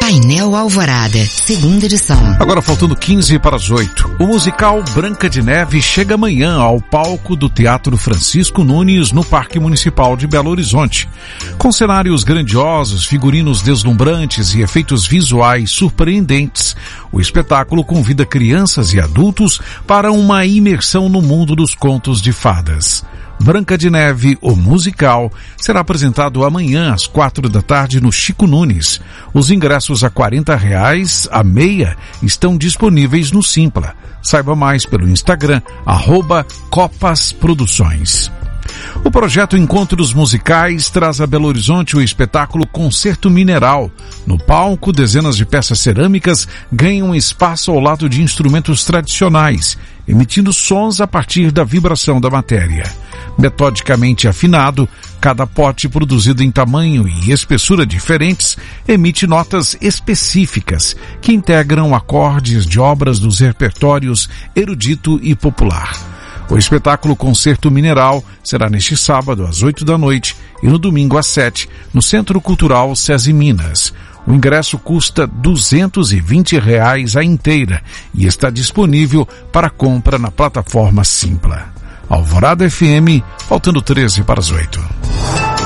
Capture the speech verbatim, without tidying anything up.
Painel Alvorada, segunda edição. Agora faltando quinze para as oito. O musical Branca de Neve chega amanhã ao palco do Teatro Francisco Nunes, no Parque Municipal de Belo Horizonte. Com cenários grandiosos, figurinos deslumbrantes e efeitos visuais surpreendentes, o espetáculo convida crianças e adultos para uma imersão no mundo dos contos de fadas. Branca de Neve, o musical, será apresentado amanhã às quatro da tarde no Chico Nunes. Os ingressos a quarenta reais a meia estão disponíveis no Simpla. Saiba mais pelo Instagram, arroba Copas Produções. O projeto Encontros Musicais traz a Belo Horizonte o espetáculo Concerto Mineral. No palco, dezenas de peças cerâmicas ganham espaço ao lado de instrumentos tradicionais, emitindo sons a partir da vibração da matéria. Metodicamente afinado, cada pote produzido em tamanho e espessura diferentes emite notas específicas que integram acordes de obras dos repertórios erudito e popular. O espetáculo Concerto Mineral será neste sábado às oito da noite e no domingo às sete, no Centro Cultural SESI Minas. O ingresso custa duzentos e vinte reais a inteira e está disponível para compra na plataforma Simpla. Alvorada F M, faltando treze para as oito.